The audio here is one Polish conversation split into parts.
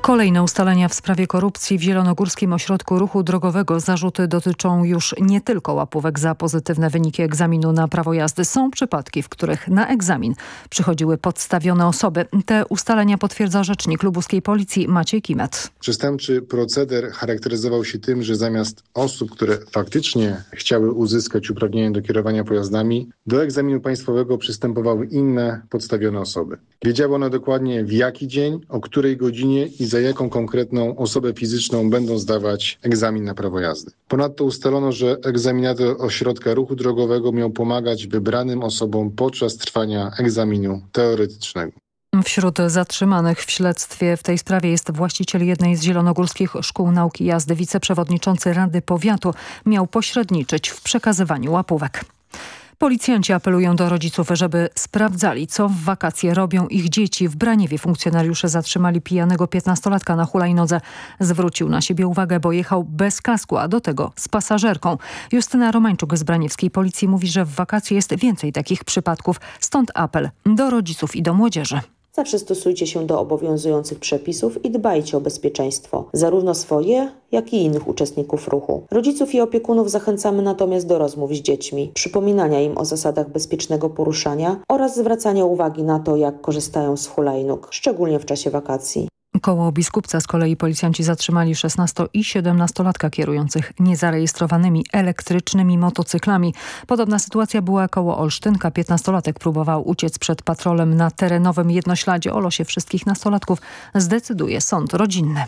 Kolejne ustalenia w sprawie korupcji w Zielonogórskim Ośrodku Ruchu Drogowego. Zarzuty dotyczą już nie tylko łapówek za pozytywne wyniki egzaminu na prawo jazdy. Są przypadki, w których na egzamin przychodziły podstawione osoby. Te ustalenia potwierdza rzecznik lubuskiej policji Maciej Kimet. Przestępczy proceder charakteryzował się tym, że zamiast osób, które faktycznie chciały uzyskać uprawnienie do kierowania pojazdami, do egzaminu państwowego przystępowały inne podstawione osoby. Wiedziały one dokładnie, w jaki dzień, o której godzinie i za jaką konkretną osobę fizyczną będą zdawać egzamin na prawo jazdy. Ponadto ustalono, że egzaminator ośrodka ruchu drogowego miał pomagać wybranym osobom podczas trwania egzaminu teoretycznego. Wśród zatrzymanych w śledztwie w tej sprawie jest właściciel jednej z zielonogórskich szkół nauki jazdy. Wiceprzewodniczący Rady Powiatu miał pośredniczyć w przekazywaniu łapówek. Policjanci apelują do rodziców, żeby sprawdzali, co w wakacje robią ich dzieci. W Braniewie funkcjonariusze zatrzymali pijanego 15-latka na hulajnodze. Zwrócił na siebie uwagę, bo jechał bez kasku, a do tego z pasażerką. Justyna Romańczuk z braniewskiej policji mówi, że w wakacje jest więcej takich przypadków. Stąd apel do rodziców i do młodzieży. Zawsze stosujcie się do obowiązujących przepisów i dbajcie o bezpieczeństwo, zarówno swoje, jak i innych uczestników ruchu. Rodziców i opiekunów zachęcamy natomiast do rozmów z dziećmi, przypominania im o zasadach bezpiecznego poruszania oraz zwracania uwagi na to, jak korzystają z hulajnóg, szczególnie w czasie wakacji. Koło Biskupca z kolei policjanci zatrzymali 16- i 17-latka kierujących niezarejestrowanymi elektrycznymi motocyklami. Podobna sytuacja była koło Olsztynka. 15-latek próbował uciec przed patrolem na terenowym Jednośladzie. O losie wszystkich nastolatków zdecyduje sąd rodzinny.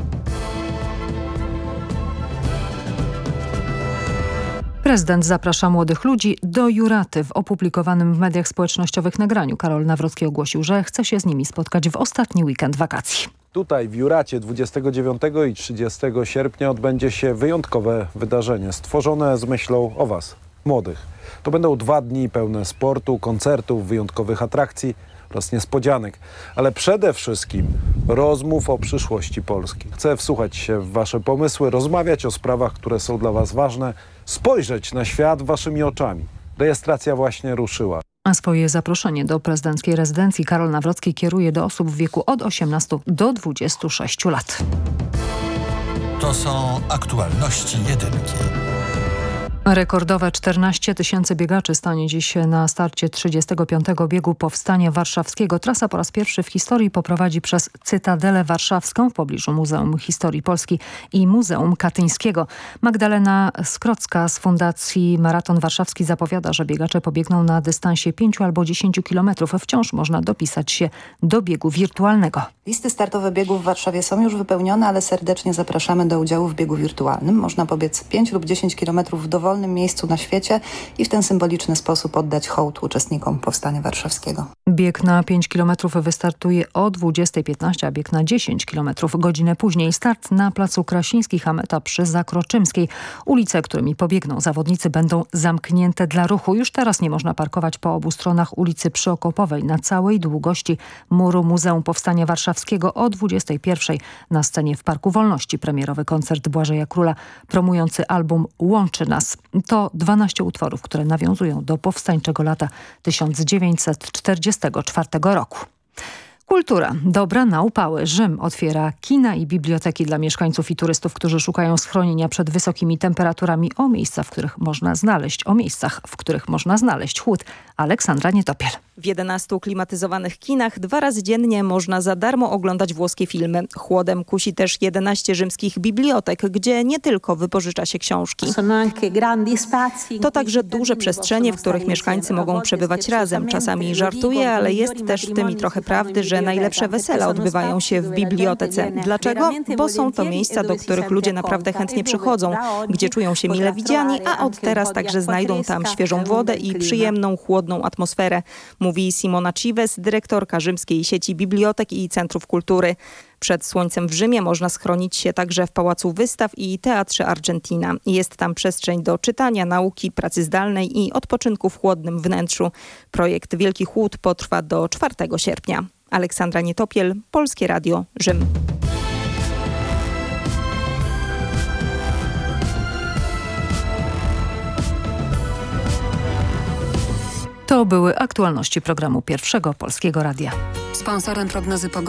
Prezydent zaprasza młodych ludzi do Juraty. W opublikowanym w mediach społecznościowych nagraniu Karol Nawrocki ogłosił, że chce się z nimi spotkać w ostatni weekend wakacji. Tutaj w Juracie 29 i 30 sierpnia odbędzie się wyjątkowe wydarzenie stworzone z myślą o Was, młodych. To będą 2 dni pełne sportu, koncertów, wyjątkowych atrakcji oraz niespodzianek, ale przede wszystkim rozmów o przyszłości Polski. Chcę wsłuchać się w Wasze pomysły, rozmawiać o sprawach, które są dla Was ważne, spojrzeć na świat Waszymi oczami. Rejestracja właśnie ruszyła. A swoje zaproszenie do prezydenckiej rezydencji Karol Nawrocki kieruje do osób w wieku od 18 do 26 lat. To są aktualności jedynki. Rekordowe 14 000 biegaczy stanie dziś na starcie 35. biegu Powstania Warszawskiego. Trasa po raz pierwszy w historii poprowadzi przez Cytadelę Warszawską w pobliżu Muzeum Historii Polski i Muzeum Katyńskiego. Magdalena Skrocka z Fundacji Maraton Warszawski zapowiada, że biegacze pobiegną na dystansie 5 albo 10 kilometrów. Wciąż można dopisać się do biegu wirtualnego. Listy startowe biegów w Warszawie są już wypełnione, ale serdecznie zapraszamy do udziału w biegu wirtualnym. Można pobiec 5 lub 10 kilometrów w dowolnym miejscu na świecie i w ten symboliczny sposób oddać hołd uczestnikom Powstania Warszawskiego. Bieg na 5 km wystartuje o 20:15, a bieg na 10 km godzinę później. Start na Placu Krasińskich, a meta przy Zakroczymskiej. Ulice, którymi pobiegną zawodnicy, będą zamknięte dla ruchu. Już teraz nie można parkować po obu stronach ulicy Przyokopowej. Na całej długości muru Muzeum Powstania Warszawskiego o 21:00 na scenie w Parku Wolności premierowy koncert Błażeja Króla promujący album Łączy Nas. To 12 utworów, które nawiązują do powstańczego lata 1944 roku. Kultura. Dobra na upały. Rzym otwiera kina i biblioteki dla mieszkańców i turystów, którzy szukają schronienia przed wysokimi temperaturami. O miejscach, w których można znaleźć chłód. Aleksandra Nietopiel. W 11 klimatyzowanych kinach 2 razy dziennie można za darmo oglądać włoskie filmy. Chłodem kusi też 11 rzymskich bibliotek, gdzie nie tylko wypożycza się książki. To także duże przestrzenie, w których mieszkańcy mogą przebywać razem. Czasami żartuję, ale jest też w tym i trochę prawdy, że najlepsze wesela odbywają się w bibliotece. Dlaczego? Bo są to miejsca, do których ludzie naprawdę chętnie przychodzą, gdzie czują się mile widziani, a od teraz także znajdą tam świeżą wodę i przyjemną, chłodną atmosferę. Mówi Simona Cives, dyrektorka rzymskiej sieci bibliotek i centrów kultury. Przed słońcem w Rzymie można schronić się także w Pałacu Wystaw i Teatrze Argentina. Jest tam przestrzeń do czytania, nauki, pracy zdalnej i odpoczynku w chłodnym wnętrzu. Projekt Wielki Chłód potrwa do 4 sierpnia. Aleksandra Nietopiel, Polskie Radio, Rzym. To były aktualności programu Pierwszego Polskiego Radia. Sponsorem prognozy pogody